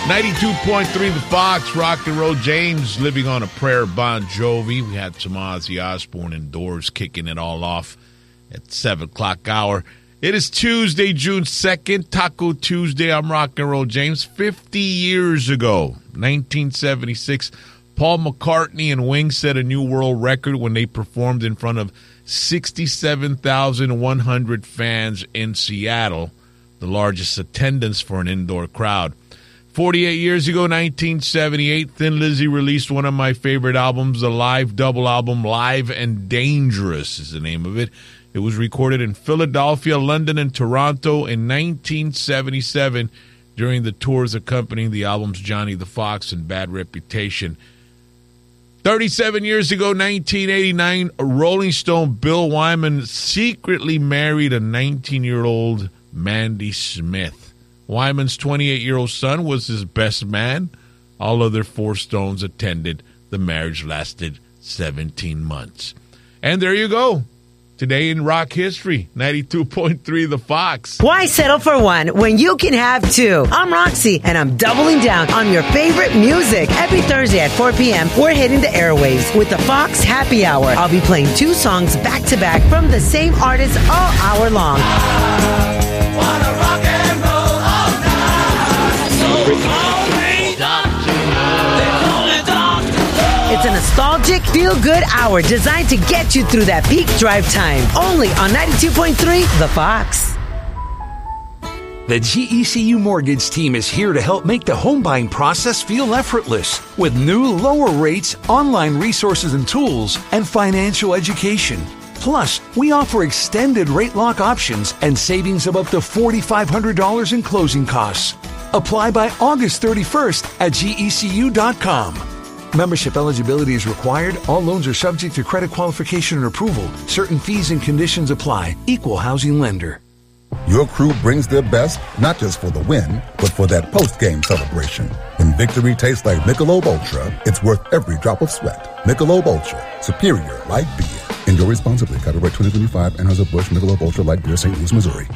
92.3 The Fox, Rock and Roll. James living on a prayer, Bon Jovi. We had some Ozzy Osbourne indoors kicking it all off at 7 o'clock hour. It is Tuesday, June 2nd, Taco Tuesday. I'm Rock and Roll James. 50 years ago, 1976, Paul McCartney and Wings set a new world record when they performed in front of 67,100 fans in Seattle, the largest attendance for an indoor crowd. 48 years ago, 1978, Thin Lizzy released one of my favorite albums, the live double album, Live and Dangerous is the name of it. It was recorded in Philadelphia, London, and Toronto in 1977 during the tours accompanying the albums Johnny the Fox and Bad Reputation. 37 years ago, 1989, Rolling Stone Bill Wyman secretly married a 19-year-old Mandy Smith. Wyman's 28-year-old son was his best man. All other four Stones attended. The marriage lasted 17 months. And there you go. Today in rock history, 92.3 The Fox. Why settle for one when you can have two? I'm Roxy, and I'm doubling down on your favorite music. Every Thursday at 4 p.m., we're hitting the airwaves with the Fox Happy Hour. I'll be playing two songs back-to-back from the same artist all hour long. It's a nostalgic, feel-good hour designed to get you through that peak drive time. Only on 92.3 The Fox. The GECU Mortgage team is here to help make the home buying process feel effortless with new lower rates, online resources and tools, and financial education. Plus, we offer extended rate lock options and savings of up to $4,500 in closing costs. Apply by August 31st at GECU.com. Membership eligibility is required. All loans are subject to credit qualification and approval. Certain fees and conditions apply. Equal housing lender. Your crew brings their best, not just for the win, but for that post-game celebration. When victory tastes like Michelob Ultra, it's worth every drop of sweat. Michelob Ultra, superior light beer. Enjoy responsibly. Copyright 2025, Anheuser-Busch Michelob Ultra Light Beer, St. Louis, Missouri.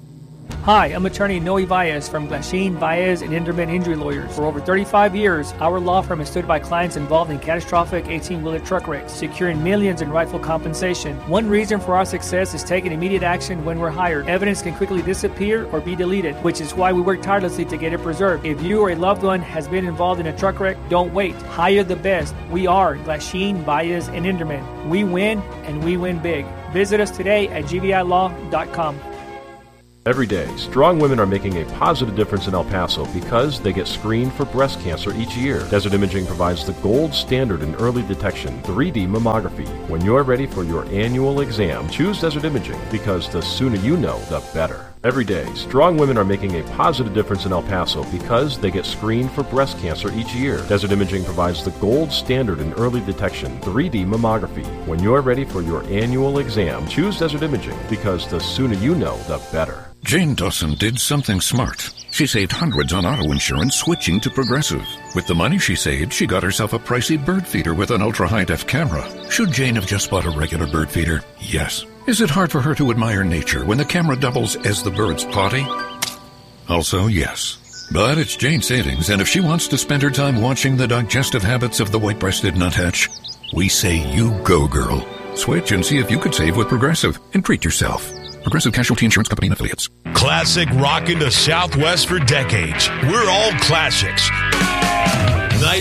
Hi, I'm attorney Noe Valles from Glasheen, Valles, and Inderman Injury Lawyers. For over 35 years, our law firm has stood by clients involved in catastrophic 18-wheeler truck wrecks, securing millions in rightful compensation. One reason for our success is taking immediate action when we're hired. Evidence can quickly disappear or be deleted, which is why we work tirelessly to get it preserved. If you or a loved one has been involved in a truck wreck, don't wait. Hire the best. We are Glasheen, Valles, and Inderman. We win, and we win big. Visit us today at gvilaw.com. Every day, strong women are making a positive difference in El Paso because they get screened for breast cancer each year. Desert Imaging provides the gold standard in early detection, 3D mammography. When you're ready for your annual exam, choose Desert Imaging because the sooner you know, the better. Every day, strong women are making a positive difference in El Paso because they get screened for breast cancer each year. Desert Imaging provides the gold standard in early detection, 3D mammography. When you're ready for your annual exam, choose Desert Imaging because the sooner you know, the better. Jane Dawson did something smart. She saved hundreds on auto insurance switching to Progressive. With the money she saved, she got herself a pricey bird feeder with an ultra-high-def camera. Should Jane have just bought a regular bird feeder? Yes. Is it hard for her to admire nature when the camera doubles as the bird's potty? Also, yes. But it's Jane's savings, and if she wants to spend her time watching the digestive habits of the white-breasted nuthatch, we say you go, girl. Switch and see if you could save with Progressive and treat yourself. Progressive Casualty Insurance Company and Affiliates. Classic rockin' the Southwest for decades. We're all classics.